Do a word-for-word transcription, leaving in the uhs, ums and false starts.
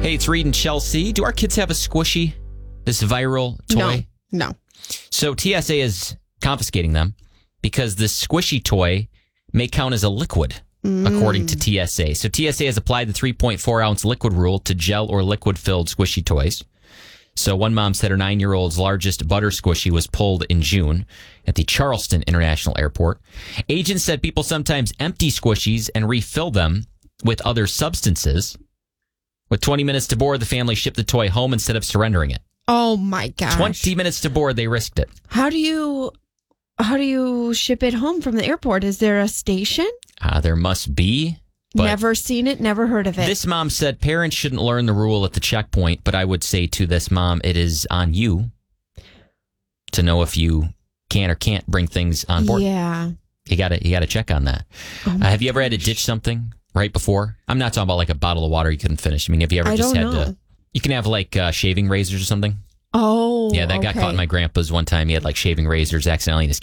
Hey, it's Reed and Chelsea. Do our kids have a squishy? This viral toy? No. No. So T S A is confiscating them because this squishy toy may count as a liquid, mm. according to T S A. So T S A has applied the three point four ounce liquid rule to gel or liquid-filled squishy toys. So one mom said her nine-year-old's largest butter squishy was pulled in June at the Charleston International Airport. Agents said people sometimes empty squishies and refill them with other substances. With twenty minutes to board, the family shipped the toy home instead of surrendering it. Oh, my gosh. twenty minutes to board, they risked it. How do you how do you ship it home from the airport? Is there a station? Uh, there must be. But never seen it, never heard of it. This mom said parents shouldn't learn the rule at the checkpoint, but I would say to this mom, it is on you to know if you can or can't bring things on board. Yeah. You gotta, you gotta check on that. Oh uh, have you ever had to ditch something right before? I'm not talking about like a bottle of water you couldn't finish. I mean, have you ever I just don't had know. to, you can have like uh, shaving razors or something? Oh, yeah, that okay. got caught in my grandpa's one time. He had like shaving razors accidentally in his